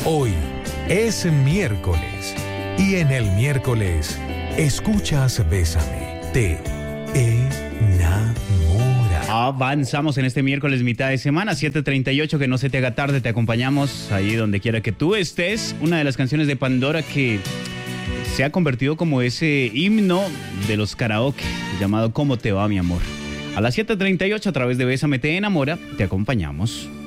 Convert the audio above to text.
Hoy es miércoles y en el miércoles escuchas Bésame, te enamora. Avanzamos en este miércoles mitad de semana, 7:38, que no se te haga tarde, te acompañamos ahí donde quiera que tú estés. Una de las canciones de Pandora que se ha convertido como ese himno de los karaoke, llamado ¿Cómo te va, mi amor? A las 7:38 a través de Bésame te enamora, te acompañamos.